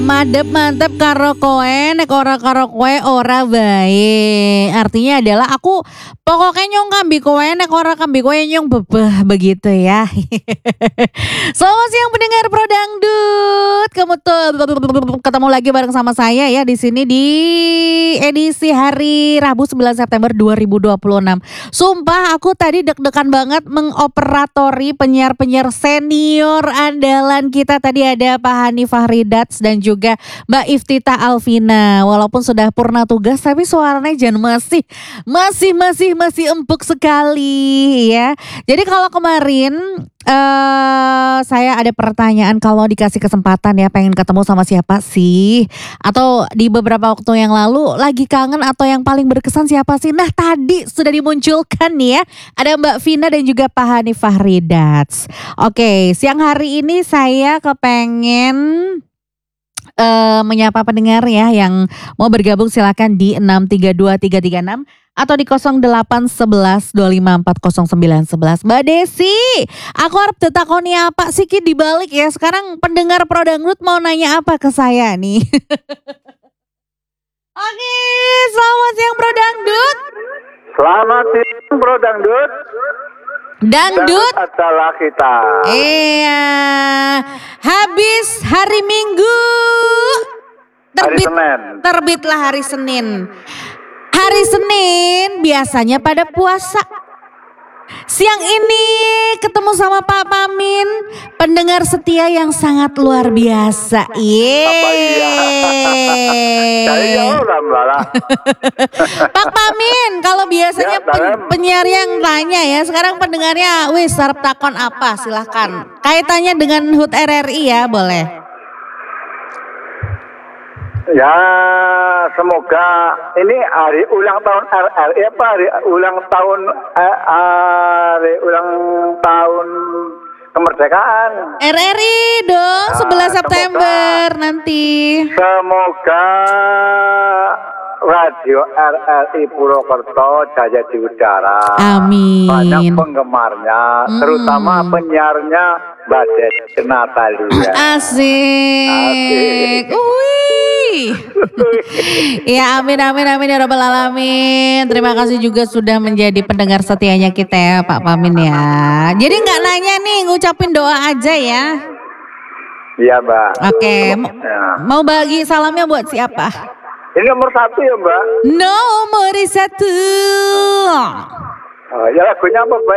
Madep mantep karo koe nek ora karo koe ora bae. Artinya adalah aku pokoknya nyong kambi koe nek ora kambi koe nyong bebeh begitu ya. Selamat siang pendengar Pro Dangdut. Kamu tuh ketemu lagi bareng sama saya ya di sini di edisi hari Rabu 9 September 2026. Sumpah aku tadi deg-degan banget mengoperatori penyiar-penyiar senior andalan kita. Tadi ada Pak Hani Fahridats dan juga Mbak Iftita Alvina. Walaupun sudah purna tugas tapi suaranya jangan masih empuk sekali ya. Jadi kalau kemarin saya ada pertanyaan, kalau dikasih kesempatan ya pengen ketemu sama siapa sih? Atau di beberapa waktu yang lalu lagi kangen atau yang paling berkesan siapa sih? Nah tadi sudah dimunculkan nih ya. Ada Mbak Vina dan juga Pak Hani Fahridats. Oke, siang hari ini saya kepengen menyapa pendengar ya yang mau bergabung silakan di 632336 atau di 081125409111. Mbak Desi, aku harap tetakoni apa sih Ki dibalik ya. Sekarang pendengar Pro Dangdut mau nanya apa ke saya nih? Oke, selamat siang Pro Dangdut. Selamat siang Pro Dangdut. Dangdut adalah kita. Iya. Habis hari Minggu terbitlah hari Senin. Hari Senin biasanya pada puasa. Siang ini ketemu sama Pak Pamin, pendengar setia yang sangat luar biasa. Pak Pamin, kalau biasanya penyiar yang tanya ya, sekarang pendengarnya, wis sarep takon apa? Silahkan. Kaitannya dengan HUT RRI ya, boleh. Ya, semoga ini hari ulang tahun RRI apa hari ulang tahun kemerdekaan. RRI dong, 11 September nanti. Semoga Radio RRI Purwokerto jaya di udara. Amin. Banyak penggemarnya, terutama penyiarnya Mbak Desi Natalia. Asik. Ya amin ya rabbal alamin. Terima kasih juga sudah menjadi pendengar setianya kita ya Pak Pamin ya. Jadi nggak nanya nih, ngucapin doa aja ya. Iya Mbak. Oke, mau bagi salamnya buat siapa? Ini nomor 1 ya Mbak. Nomor 1. Ya lagunya apa Mbak?